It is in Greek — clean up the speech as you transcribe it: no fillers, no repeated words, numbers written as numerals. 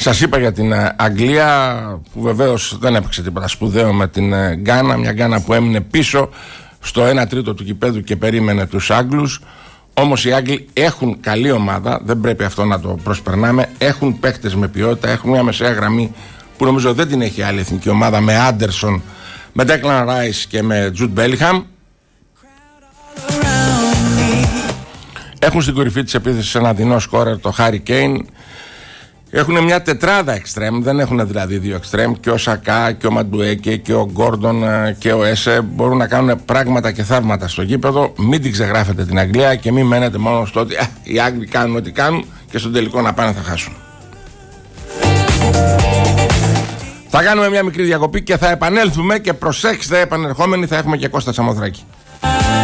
Σας είπα για την Αγγλία, που βεβαίως δεν έπαιξε τίποτα σπουδαίο με την Γκάνα. Μια Γκάνα που έμεινε πίσω στο 1/3 του γηπέδου και περίμενε τους Άγγλους. Όμως οι Άγγλοι έχουν καλή ομάδα, δεν πρέπει αυτό να το προσπερνάμε. Έχουν παίκτες με ποιότητα, έχουν μια μεσαία γραμμή που νομίζω δεν την έχει άλλη εθνική ομάδα, με Άντερσον, με Ντέκλαν Ράις και με Τζουντ Μπέλιγχαμ. Έχουν στην κορυφή της επίθεσης ένα δεινό σκόρερ, το Χάρι Κέιν. Έχουν μια τετράδα εξτρέμ, δεν έχουν δηλαδή δύο εξτρέμ. Και ο Σακά και ο Μαντουέκε και ο Γκόρντον και ο Έσε μπορούν να κάνουν πράγματα και θαύματα στο γήπεδο. Μην την ξεγράφετε την Αγγλία και μην μένετε μόνο στο ότι οι Άγγλοι κάνουν ό,τι κάνουν και στον τελικό να πάνε θα χάσουν. Θα κάνουμε μια μικρή διακοπή και θα επανέλθουμε, και προσέξτε, επανερχόμενοι θα έχουμε και Κώστα Σαμοθράκη.